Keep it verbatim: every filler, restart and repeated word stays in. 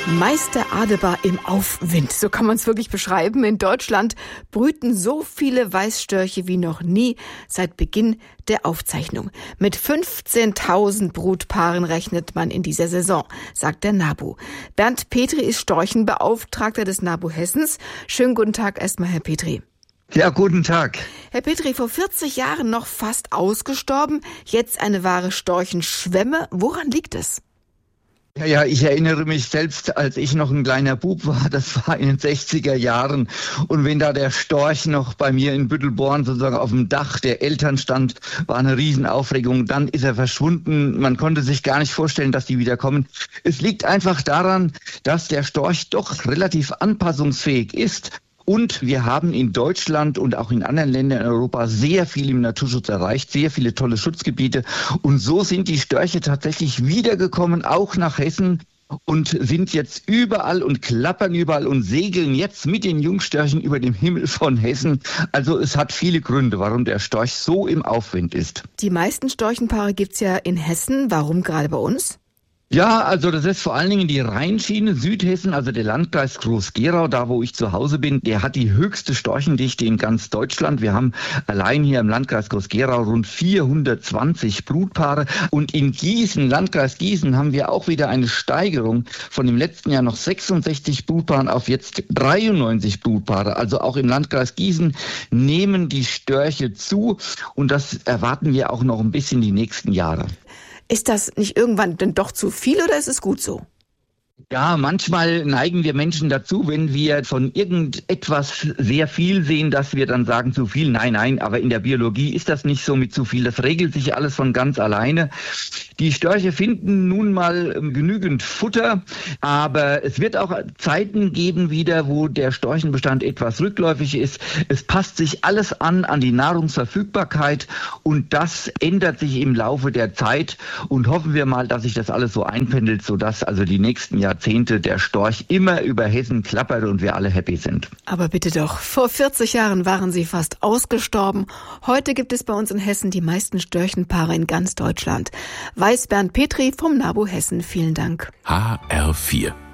Meister Adebar im Aufwind, so kann man es wirklich beschreiben. In Deutschland brüten so viele Weißstörche wie noch nie seit Beginn der Aufzeichnung. Mit fünfzehntausend Brutpaaren rechnet man in dieser Saison, sagt der NABU. Bernd Petri ist Storchenbeauftragter des NABU Hessens. Schönen guten Tag erstmal, Herr Petri. Ja, guten Tag. Herr Petri, vor vierzig Jahren noch fast ausgestorben, jetzt eine wahre Storchenschwemme. Woran liegt es? Ja, ja, ich erinnere mich selbst, als ich noch ein kleiner Bub war, das war in den sechziger Jahren. Und wenn da der Storch noch bei mir in Büttelborn sozusagen auf dem Dach der Eltern stand, war eine Riesenaufregung. Dann ist er verschwunden. Man konnte sich gar nicht vorstellen, dass die wieder kommen. Es liegt einfach daran, dass der Storch doch relativ anpassungsfähig ist. Und wir haben in Deutschland und auch in anderen Ländern in Europa sehr viel im Naturschutz erreicht, sehr viele tolle Schutzgebiete. Und so sind die Störche tatsächlich wiedergekommen, auch nach Hessen, und sind jetzt überall und klappern überall und segeln jetzt mit den Jungstörchen über dem Himmel von Hessen. Also es hat viele Gründe, warum der Storch so im Aufwind ist. Die meisten Storchenpaare gibt's ja in Hessen. Warum gerade bei uns? Ja, also das ist vor allen Dingen die Rheinschiene, Südhessen, also der Landkreis Groß-Gerau, da wo ich zu Hause bin, der hat die höchste Storchendichte in ganz Deutschland. Wir haben allein hier im Landkreis Groß-Gerau rund vierhundertzwanzig Brutpaare. Und in Gießen, Landkreis Gießen, haben wir auch wieder eine Steigerung von dem letzten Jahr noch sechsundsechzig Brutpaaren auf jetzt dreiundneunzig Brutpaare. Also auch im Landkreis Gießen nehmen die Störche zu, und das erwarten wir auch noch ein bisschen die nächsten Jahre. Ist das nicht irgendwann denn doch zu viel oder ist es gut so? Ja, manchmal neigen wir Menschen dazu, wenn wir von irgendetwas sehr viel sehen, dass wir dann sagen zu viel. Nein, nein, aber in der Biologie ist das nicht so mit zu viel. Das regelt sich alles von ganz alleine. Die Störche finden nun mal genügend Futter, aber es wird auch Zeiten geben wieder, wo der Storchenbestand etwas rückläufig ist. Es passt sich alles an, an die Nahrungsverfügbarkeit, und das ändert sich im Laufe der Zeit, und hoffen wir mal, dass sich das alles so einpendelt, sodass also die nächsten Jahrzehnte der Storch immer über Hessen klappert und wir alle happy sind. Aber bitte doch, vor vierzig Jahren waren sie fast ausgestorben. Heute gibt es bei uns in Hessen die meisten Störchenpaare in ganz Deutschland. Weiß Bernd Petri vom NABU Hessen. Vielen Dank. H R vier